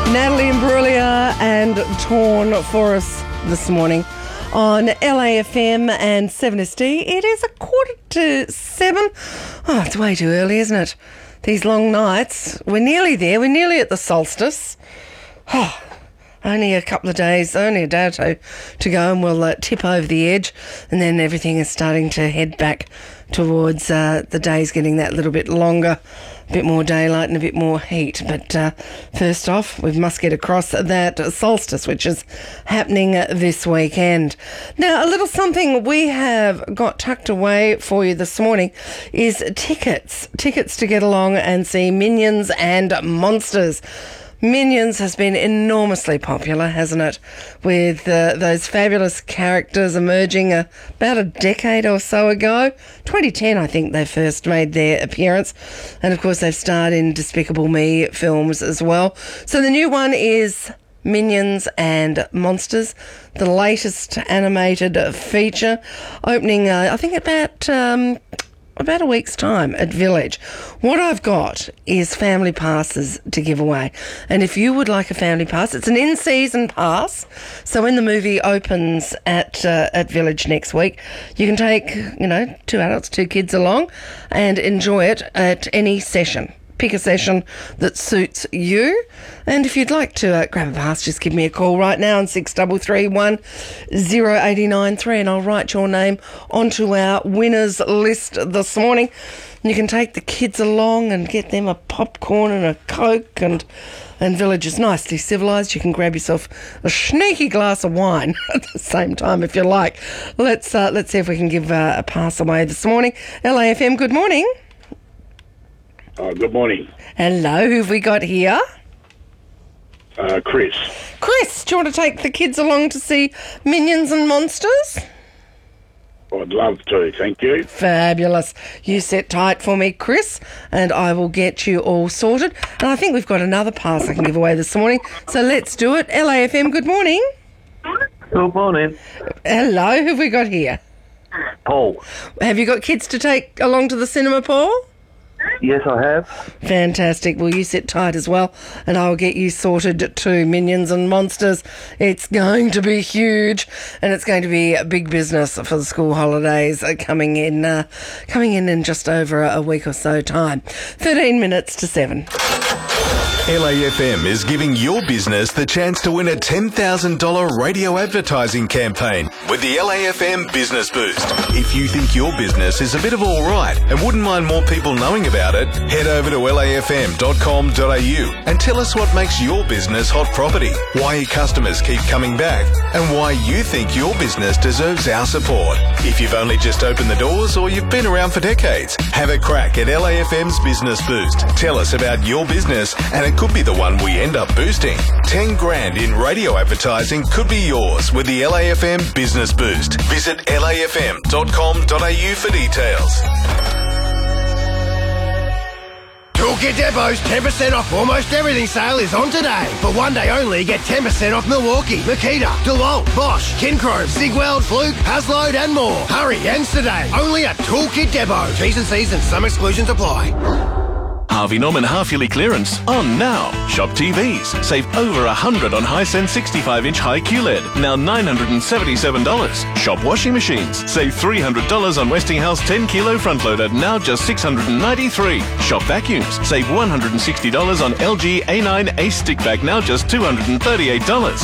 Natalie Imbruglia and Torn for us this morning on LAFM and 7SD. It is 7:15. Oh, it's way too early, isn't it? These long nights. We're nearly there. We're nearly at the solstice. Oh, only a couple of days, only a day or two to go, and we'll tip over the edge, and then everything is starting to head back towards the days getting that little bit longer, a bit more daylight and a bit more heat. But first off, we must get across that solstice, which is happening this weekend. Now, a little something we have got tucked away for you this morning is tickets to get along and see Minions and Monsters. Minions has been enormously popular, hasn't it? With those fabulous characters emerging about a decade or so ago. 2010, I think they first made their appearance. And of course, they've starred in Despicable Me films as well. So the new one is Minions and Monsters, the latest animated feature, opening, I think, about a week's time at Village. What I've got is family passes to give away. And if you would like a family pass, it's an in-season pass. So when the movie opens at Village next week, you can take, 2 adults, 2 kids along and enjoy it at any session. Pick a session that suits you. And if you'd like to grab a pass, just give me a call right now on 6331 0893 and I'll write your name onto our winners list this morning. You can take the kids along and get them a popcorn and a Coke, and Village is nicely civilised. You can grab yourself a sneaky glass of wine at the same time if you like. Let's see if we can give a pass away this morning. LAFM, good morning. Good morning. Hello, who have we got here? Chris. Chris, do you want to take the kids along to see Minions and Monsters? I'd love to, thank you. Fabulous. You sit tight for me, Chris, and I will get you all sorted. And I think we've got another pass I can give away this morning, so let's do it. LAFM, good morning. Good morning. Hello, who have we got here? Paul. Have you got kids to take along to the cinema, Paul? Yes, I have. Fantastic. Well, you sit tight as well, and I'll get you sorted to Minions and Monsters. It's going to be huge, and it's going to be a big business for the school holidays coming in just over a week or so time. 13 minutes to 7. LAFM is giving your business the chance to win a $10,000 radio advertising campaign with the LAFM Business Boost. If you think your business is a bit of all right and wouldn't mind more people knowing about it, head over to lafm.com.au and tell us what makes your business hot property, why your customers keep coming back, and why you think your business deserves our support. If you've only just opened the doors or you've been around for decades, have a crack at LAFM's Business Boost. Tell us about your business and it could be the one we end up boosting. 10 grand in radio advertising could be yours with the LAFM Business Boost. Visit lafm.com.au for details. Toolkit Depot's 10% off almost everything sale is on today. For one day only, get 10% off Milwaukee, Makita, DeWalt, Bosch, Kinchrome, Sigweld, Fluke, Hasload and more. Hurry, ends today. Only at Toolkit Depot. T's and C's and some exclusions apply. Harvey Norman half-yearly clearance on now. Shop TVs. Save over $100 on Hisense 65-inch high QLED. Now $977. Shop washing machines. Save $300 on Westinghouse 10-kilo front-loader. Now just $693. Shop vacuums. Save $160 on LG A9 Ace stick vac. Now just $238.